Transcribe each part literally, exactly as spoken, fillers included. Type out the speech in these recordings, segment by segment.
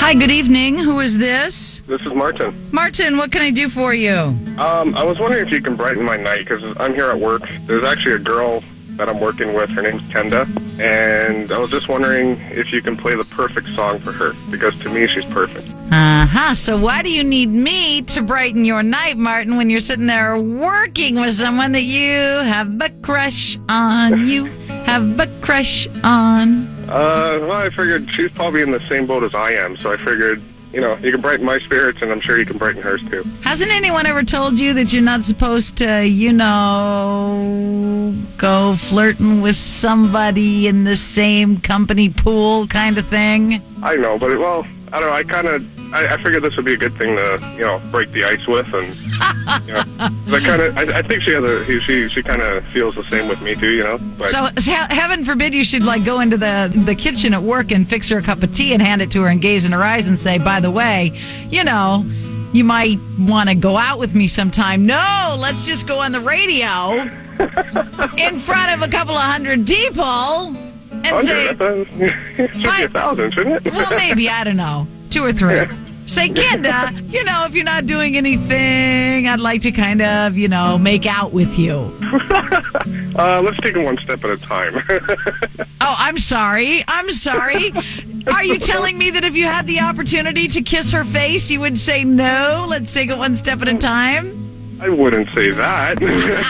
Hi, good evening. Who is this? This is Martin. Martin, what can I do for you? Um, I was wondering if you can brighten my night, because I'm here at work. There's actually a girl that I'm working with. Her name's Kenda. And I was just wondering if you can play the perfect song for her, because to me, she's perfect. Uh-huh. So why do you need me to brighten your night, Martin, when you're sitting there working with someone that you have a crush on? You have a crush on. Uh, well, I figured she's probably in the same boat as I am, so I figured, you know, you can brighten my spirits, and I'm sure you can brighten hers, too. Hasn't anyone ever told you that you're not supposed to, you know, go flirting with somebody in the same company pool kind of thing? I know, but, well, I don't know, I kind of, I, I figured this would be a good thing to, you know, break the ice with, and, you know, I kind of, I, I think she has a, she, she kind of feels the same with me, too, you know? But, so, ha- heaven forbid you should, like, go into the, the kitchen at work and fix her a cup of tea and hand it to her and gaze in her eyes and say, by the way, you know, you might want to go out with me sometime. No, let's just go on the radio in front of a couple of hundred people. And say, it should be a thousand, shouldn't it? Well, maybe, I don't know, two or three. Yeah. Say, Kenda, you know, if you're not doing anything, I'd like to kind of, you know, make out with you. uh, let's take it one step at a time. Oh, I'm sorry. I'm sorry. Are you telling me that if you had the opportunity to kiss her face, you would say no? Let's take it one step at a time? I wouldn't say that.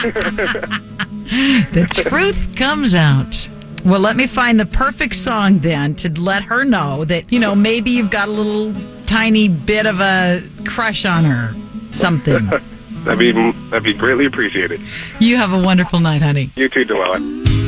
The truth comes out. Well, let me find the perfect song then to let her know that, you know, maybe you've got a little tiny bit of a crush on her. Something. that'd be that'd be greatly appreciated. You have a wonderful night, honey. You too, Delilah.